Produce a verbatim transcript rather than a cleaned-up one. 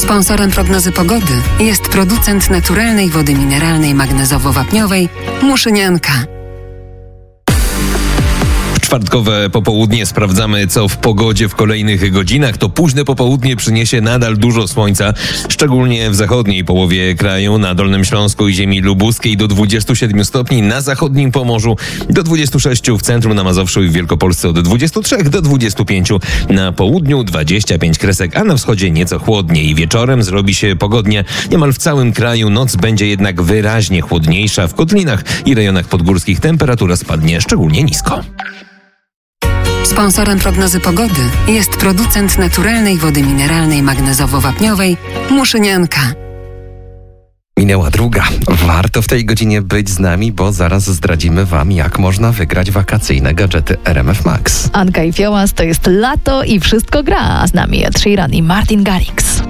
Sponsorem prognozy pogody jest producent naturalnej wody mineralnej magnezowo-wapniowej Muszynianka. Czwartkowe popołudnie sprawdzamy, co w pogodzie w kolejnych godzinach. To późne popołudnie przyniesie nadal dużo słońca, szczególnie w zachodniej połowie kraju, na Dolnym Śląsku i ziemi lubuskiej do dwudziestu siedmiu stopni, na zachodnim Pomorzu do dwudziestu sześciu, w centrum, na Mazowszu i w Wielkopolsce od dwudziestu trzech do dwudziestu pięciu, na południu dwadzieścia pięć kresek, a na wschodzie nieco chłodniej. Wieczorem zrobi się pogodnie niemal w całym kraju, noc będzie jednak wyraźnie chłodniejsza. W kotlinach i rejonach podgórskich temperatura spadnie szczególnie nisko. Sponsorem prognozy pogody jest producent naturalnej wody mineralnej magnezowo-wapniowej Muszynianka. Minęła druga. Warto w tej godzinie być z nami, bo zaraz zdradzimy Wam, jak można wygrać wakacyjne gadżety R M F Max. Anka i Fiołas, to jest lato i wszystko gra. A z nami Ed Sheeran i Martin Garrix.